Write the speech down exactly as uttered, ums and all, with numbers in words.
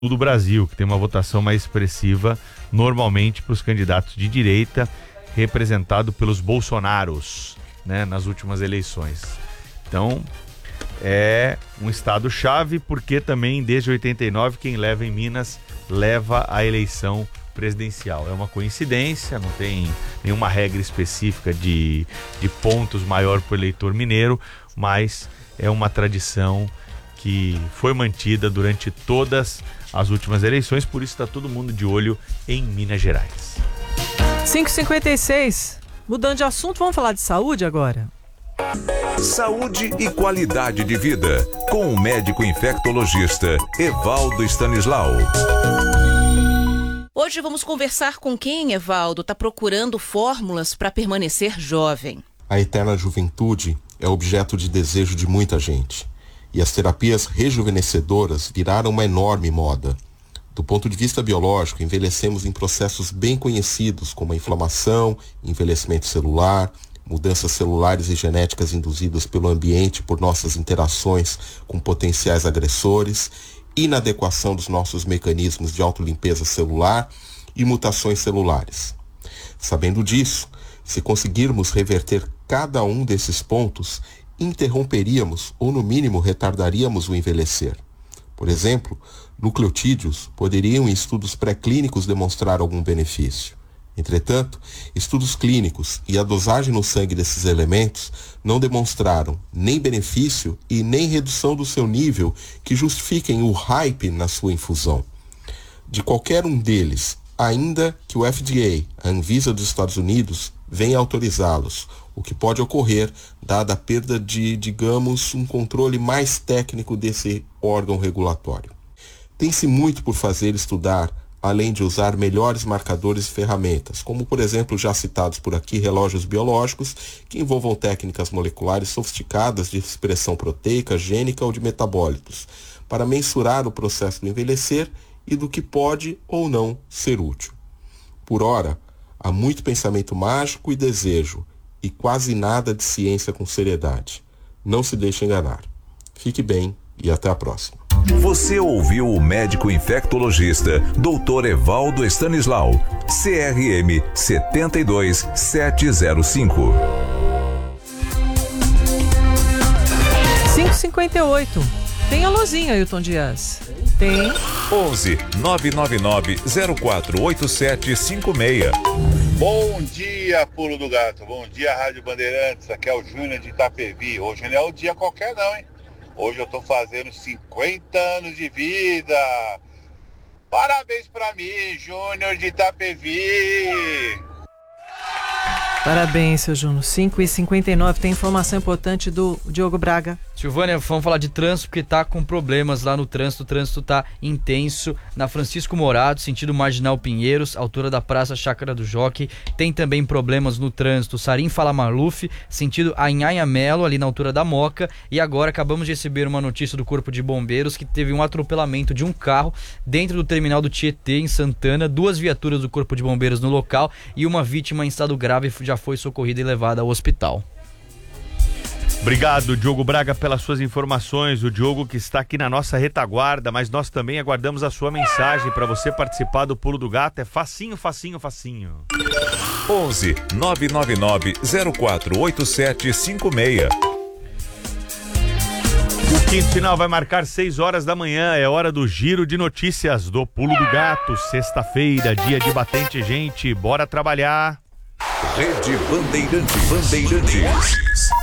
do Brasil, que tem uma votação mais expressiva normalmente para os candidatos de direita, representado pelos Bolsonaros, né, nas últimas eleições. Então, é um estado-chave, porque também, desde oitenta e nove, quem leva em Minas leva a eleição presidencial. É uma coincidência, não tem nenhuma regra específica de, de pontos maior para o eleitor mineiro, mas é uma tradição que foi mantida durante todas as últimas eleições, por isso está todo mundo de olho em Minas Gerais. cinco e cinquenta e seis, mudando de assunto, vamos falar de saúde agora? Saúde e qualidade de vida, com o médico infectologista Evaldo Stanislau. Hoje vamos conversar com quem, Evaldo, está procurando fórmulas para permanecer jovem. A eterna juventude é objeto de desejo de muita gente. E as terapias rejuvenescedoras viraram uma enorme moda. Do ponto de vista biológico, envelhecemos em processos bem conhecidos, como a inflamação, envelhecimento celular, mudanças celulares e genéticas induzidas pelo ambiente por nossas interações com potenciais agressores, inadequação dos nossos mecanismos de autolimpeza celular e mutações celulares. Sabendo disso, se conseguirmos reverter cada um desses pontos, interromperíamos ou, no mínimo, retardaríamos o envelhecer. Por exemplo, nucleotídeos poderiam em estudos pré-clínicos demonstrar algum benefício. Entretanto, estudos clínicos e a dosagem no sangue desses elementos não demonstraram nem benefício e nem redução do seu nível que justifiquem o hype na sua infusão. De qualquer um deles, ainda que o F D A, a Anvisa dos Estados Unidos, venha autorizá-los, o que pode ocorrer dada a perda de, digamos, um controle mais técnico desse órgão regulatório. Tem-se muito por fazer estudar, além de usar melhores marcadores e ferramentas, como, por exemplo, já citados por aqui, relógios biológicos, que envolvam técnicas moleculares sofisticadas de expressão proteica, gênica ou de metabólitos, para mensurar o processo do envelhecer e do que pode ou não ser útil. Por ora, há muito pensamento mágico e desejo, e quase nada de ciência com seriedade. Não se deixe enganar. Fique bem e até a próxima. Você ouviu o médico infectologista doutor Evaldo Stanislau, C R M sete dois sete zero cinco. cinco e cinquenta e oito. Tem a luzinha, Ailton Dias. Tem. onze nove nove nove zero quatro oito sete cinco seis. Bom dia, Pulo do Gato. Bom dia, Rádio Bandeirantes. Aqui é o Júnior de Itapevi. Hoje não é um dia qualquer não, hein? Hoje eu tô fazendo cinquenta anos de vida. Parabéns pra mim, Júnior de Itapevi. Parabéns, seu Júnior. cinco e cinquenta e nove. Tem informação importante do Diogo Braga. Silvânia, vamos falar de trânsito, porque tá com problemas lá no trânsito. O trânsito tá intenso na Francisco Morado, sentido Marginal Pinheiros, altura da Praça Chácara do Jockey. Tem também problemas no trânsito Sarim Fala Maluf, sentido Anhanha Melo, ali na altura da Moca. E agora acabamos de receber uma notícia do Corpo de Bombeiros que teve um atropelamento de um carro dentro do terminal do Tietê, em Santana. Duas viaturas do Corpo de Bombeiros no local e uma vítima em estado grave já foi socorrida e levada ao hospital. Obrigado, Diogo Braga, pelas suas informações. O Diogo que está aqui na nossa retaguarda, mas nós também aguardamos a sua mensagem para você participar do Pulo do Gato. É facinho, facinho, facinho. onze nove nove nove zero quatro oito sete cinco seis. O quinto final vai marcar seis horas da manhã. É hora do giro de notícias do Pulo do Gato. Sexta-feira, dia de batente, gente. Bora trabalhar. Rede Bandeirantes. Bandeirantes.